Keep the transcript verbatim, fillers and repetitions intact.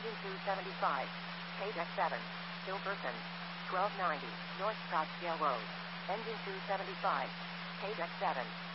engine two seventy-five, K X seven, Hilberton, twelve ninety, North Scottsdale Road, engine two seventy-five, K X seven.